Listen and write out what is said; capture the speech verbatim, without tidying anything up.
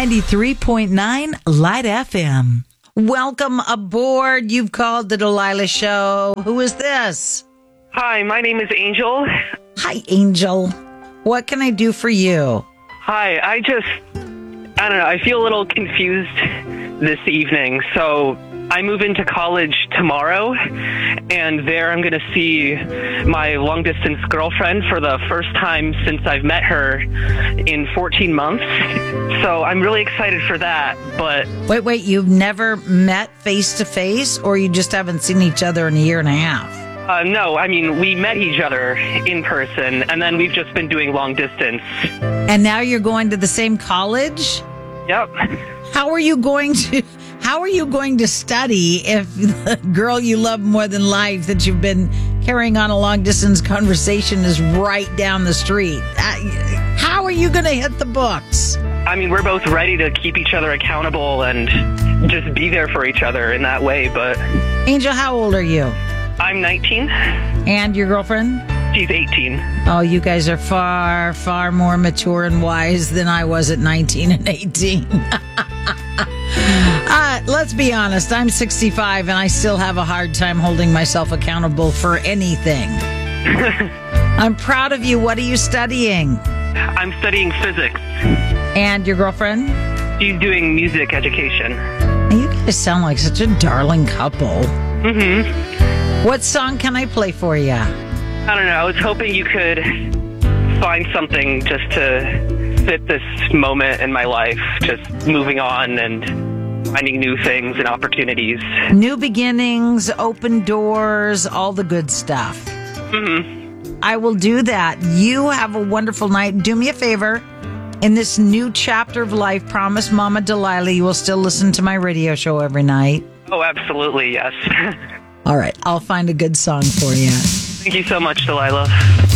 ninety-three point nine Light F M. Welcome aboard. You've called the Delilah Show. Who is this? Hi, my name is Angel. Hi, Angel. What can I do for you? Hi, I just, I don't know, I feel a little confused this evening. So I move into college tomorrow, and there I'm going to see my long-distance girlfriend for the first time since I've met her in fourteen months. So I'm really excited for that, but... Wait, wait, you've never met face-to-face, or you just haven't seen each other in a year and a half? Uh, no, I mean, we met each other in person, and then we've just been doing long distance. And now you're going to the same college? Yep. How are you going to... How are you going to study if the girl you love more than life that you've been carrying on a long-distance conversation is right down the street? How are you going to hit the books? I mean, we're both ready to keep each other accountable and just be there for each other in that way, but... Angel, how old are you? I'm nineteen. And your girlfriend? She's eighteen. Oh, you guys are far, far more mature and wise than I was at nineteen and eighteen. uh, let's be honest. I'm sixty-five and I still have a hard time holding myself accountable for anything. I'm proud of you. What are you studying? I'm studying physics. And your girlfriend? She's doing music education. You guys sound like such a darling couple. Mm-hmm. What song can I play for you? I don't know. I was hoping you could find something just to fit this moment in my life, just moving on and finding new things and opportunities. New beginnings, open doors, all the good stuff. Mm-hmm. I will do that. You have a wonderful night. Do me a favor. In this new chapter of life, promise Mama Delilah you will still listen to my radio show every night. Oh, absolutely, yes. All right. I'll find a good song for you. Thank you so much, Delilah.